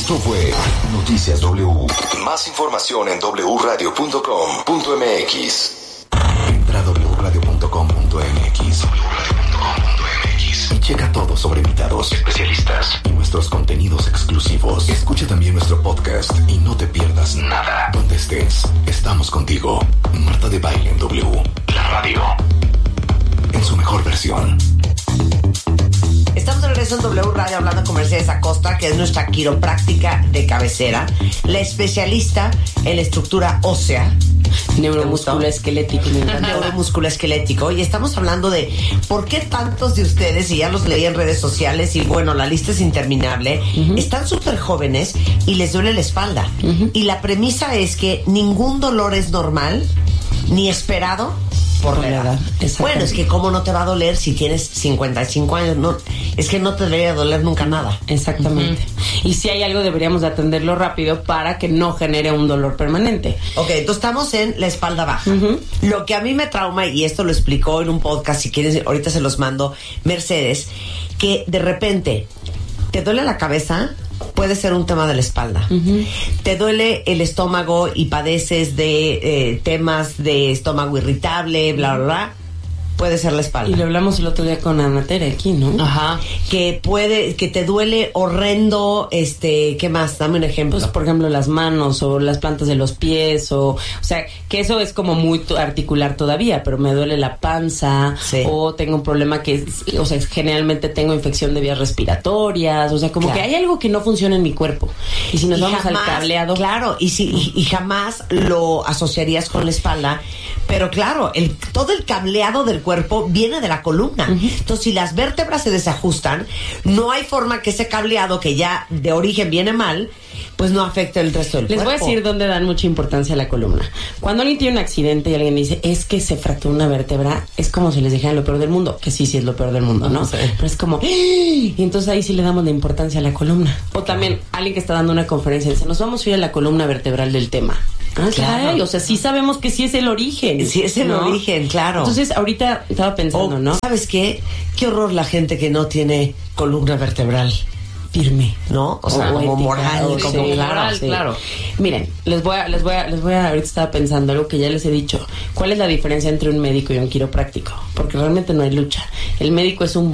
Esto fue Noticias W. Más información en wradio.com.mx. Entra a wradio.com.mx y checa todo sobre invitados, especialistas y nuestros contenidos exclusivos. Escucha también nuestro podcast y no te pierdas nada. Donde estés, estamos contigo. Marta de Baile en W. La radio en su mejor versión. Estamos de regreso en W Radio hablando con Mercedes Acosta, que es nuestra quiropráctica de cabecera, la especialista en la estructura ósea, neuromusculoesquelético, neuromusculoesquelético, y estamos hablando de por qué tantos de ustedes, y ya los leí en redes sociales, y bueno, la lista es interminable, están súper jóvenes y les duele la espalda. Y la premisa es que ningún dolor es normal ni esperado por la edad. Bueno, es que cómo no te va a doler si tienes 55 años, no, es que no te debería doler nunca nada. Exactamente. Y si hay algo deberíamos de atenderlo rápido para que no genere un dolor permanente. Ok, entonces estamos en la espalda baja. Lo que a mí me trauma, y esto lo explicó en un podcast, si quieres ahorita se los mando, Mercedes, que de repente te duele la cabeza, puede ser un tema de la espalda. Te duele el estómago y padeces de temas de estómago irritable, bla, bla, bla. Puede ser la espalda. Y lo hablamos el otro día con Ana Tere aquí, ¿no? Ajá. Que te duele horrendo, ¿qué más? Dame un ejemplo. Pues, por ejemplo, las manos o las plantas de los pies o sea, que eso es como muy articular todavía, pero me duele la panza, o tengo un problema o sea, generalmente tengo infección de vías respiratorias, o sea, como que hay algo que no funciona en mi cuerpo. Y si nos vamos al cableado. Claro, y jamás lo asociarías con la espalda, pero claro, todo el cableado del cuerpo viene de la columna. Entonces, si las vértebras se desajustan, no hay forma que ese cableado, que ya de origen viene mal, pues no afecte el resto del cuerpo. Les voy a decir dónde dan mucha importancia a la columna. Cuando alguien tiene un accidente y alguien dice, es que se fracturó una vértebra, es como si les dijeran lo peor del mundo, que sí es lo peor del mundo, ¿no? Sí. Pero es como, y entonces ahí sí le damos la importancia a la columna. O también alguien que está dando una conferencia dice, nos vamos a ir a la columna vertebral del tema. Claro. O sea, sí sabemos que sí es el origen. Sí es el origen, claro. Entonces, ahorita estaba pensando, ¿no? ¿Sabes qué? Qué horror la gente que no tiene columna vertebral firme, ¿no? O sea, como moral, como claro. Miren, les voy a ahorita estaba pensando algo que ya les he dicho. ¿Cuál es la diferencia entre un médico y un quiropráctico? Porque realmente no hay lucha. El médico es un